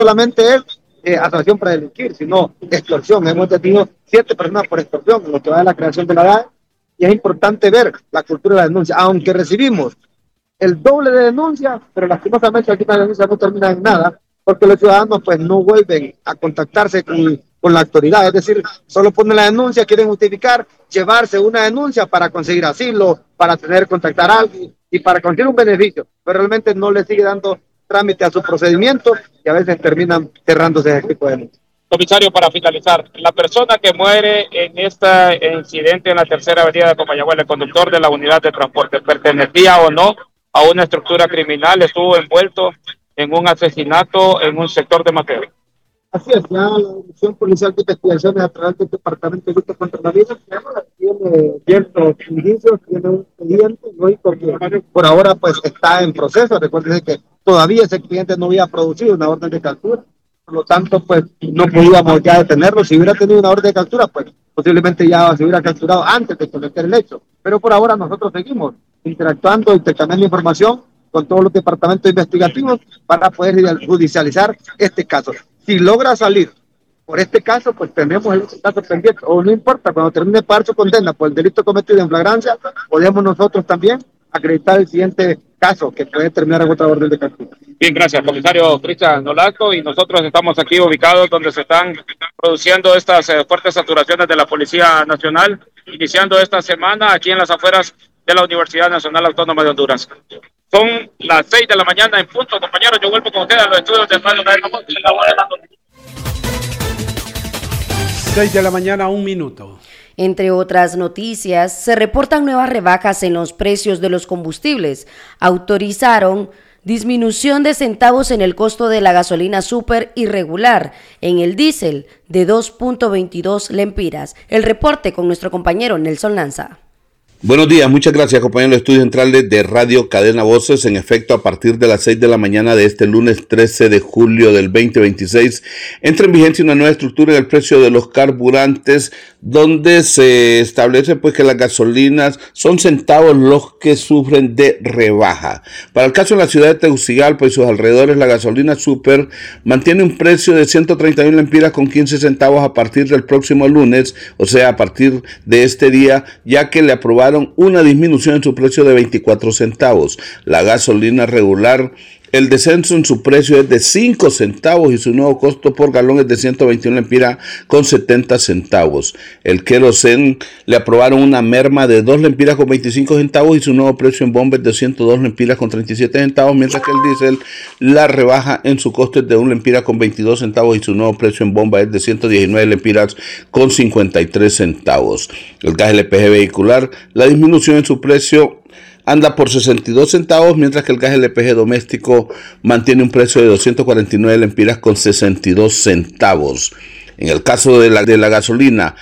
solamente es asociación para delinquir, sino extorsión. Hemos detenido 7 personas por extorsión en lo que va de la creación de la DAE, y es importante ver la cultura de la denuncia, aunque recibimos el doble de denuncias, pero lastimosamente aquí la denuncia no termina en nada, porque los ciudadanos pues no vuelven a contactarse con la autoridad, es decir, solo ponen la denuncia, quieren justificar, llevarse una denuncia para conseguir asilo, para tener contactar a alguien y para conseguir un beneficio, pero realmente no le sigue dando trámite a su procedimiento y a veces terminan cerrándose ese tipo de denuncias. Comisario, para finalizar, la persona que muere en este incidente en la tercera avenida de Comayagüela, el conductor de la unidad de transporte, ¿pertenecía o no a una estructura criminal? ¿Estuvo envuelto en un asesinato en un sector de Mateo? Así es, ya la Dirección Policial de Investigaciones a través del Departamento de Lucha contra la Vida tiene ciertos indicios, tiene un expediente, lógico que por ahora pues está en proceso. Recuerden que todavía ese cliente no había producido una orden de captura, por lo tanto pues no podíamos ya detenerlo. Si hubiera tenido una orden de captura, pues posiblemente ya se hubiera capturado antes de cometer el hecho. Pero por ahora nosotros seguimos interactuando, intercambiando información con todos los departamentos investigativos para poder judicializar este caso. Si logra salir por este caso, pues tenemos el caso pendiente, o no importa, cuando termine de pagar su condena por el delito cometido en flagrancia, podemos nosotros también acreditar el siguiente caso que puede terminar en otra orden de captura. Bien, gracias, comisario Cristian Nolasco, y nosotros estamos aquí ubicados donde se están produciendo estas fuertes saturaciones de la Policía Nacional, iniciando esta semana aquí en las afueras de la Universidad Nacional Autónoma de Honduras. Son las 6 de la mañana en punto, compañeros. Yo vuelvo con ustedes a los estudios de Radio Cadena Voces. 6 de la mañana, 1 minuto. Entre otras noticias, se reportan nuevas rebajas en los precios de los combustibles. Autorizaron disminución de centavos en el costo de la gasolina súper y regular, en el diésel de 2.22 lempiras. El reporte con nuestro compañero Nelson Lanza. Buenos días, muchas gracias, compañeros de estudios centrales de Radio Cadena Voces. En efecto, a partir de las 6 de la mañana de este lunes 13 de julio del 2026, entra en vigencia una nueva estructura en el precio de los carburantes, donde se establece pues que las gasolinas son centavos los que sufren de rebaja. Para el caso de la ciudad de Tegucigalpa y sus alrededores, la gasolina super mantiene un precio de 131 lempiras con 15 centavos a partir del próximo lunes, o sea, a partir de este día, ya que le aprobaron una disminución en su precio de 24 centavos. La gasolina regular, el descenso en su precio es de 5 centavos y su nuevo costo por galón es de 121 lempiras con 70 centavos. El querosén le aprobaron una merma de 2 lempiras con 25 centavos y su nuevo precio en bomba es de 102 lempiras con 37 centavos, mientras que el diésel la rebaja en su costo es de 1 lempira con 22 centavos y su nuevo precio en bomba es de 119 lempiras con 53 centavos. El gas LPG vehicular, la disminución en su precio anda por 62 centavos, mientras que el gas LPG doméstico mantiene un precio de 249 lempiras con 62 centavos. En el caso de la gasolina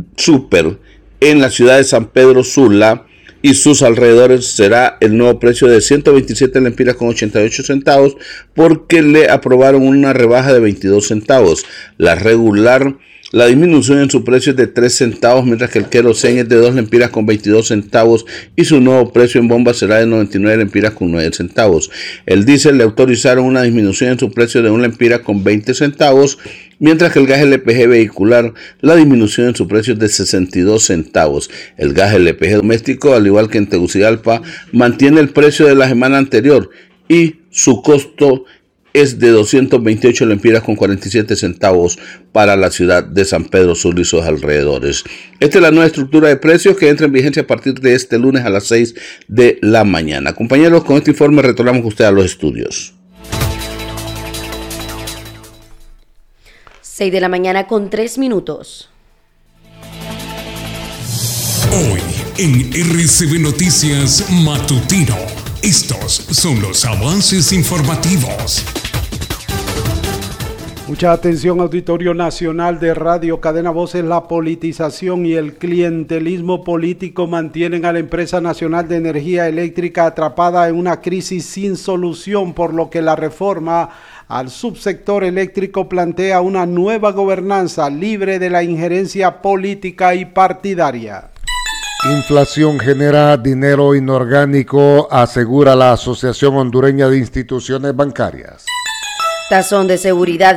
super en la ciudad de San Pedro Sula y sus alrededores, será el nuevo precio de 127 lempiras con 88 centavos, porque le aprobaron una rebaja de 22 centavos. La regular, la disminución en su precio es de 3 centavos, mientras que el querosén es de 2 lempiras con 22 centavos y su nuevo precio en bomba será de 99 lempiras con 9 centavos. El diésel le autorizaron una disminución en su precio de 1 lempira con 20 centavos, mientras que el gas LPG vehicular, la disminución en su precio es de 62 centavos. El gas LPG doméstico, al igual que en Tegucigalpa, mantiene el precio de la semana anterior y su costo es de 228 lempiras con 47 centavos para la ciudad de San Pedro Sula y sus alrededores. Esta es la nueva estructura de precios que entra en vigencia a partir de este lunes a las 6 de la mañana. Compañeros, con este informe retornamos con usted a los estudios. 6 de la mañana con 3 minutos. Hoy en RCB Noticias Matutino, estos son los avances informativos. Mucha atención, auditorio nacional de Radio Cadena Voces. La politización y el clientelismo político mantienen a la empresa nacional de energía eléctrica atrapada en una crisis sin solución, por lo que la reforma al subsector eléctrico plantea una nueva gobernanza libre de la injerencia política y partidaria. Inflación genera dinero inorgánico, asegura la Asociación Hondureña de Instituciones Bancarias. Tazón de seguridad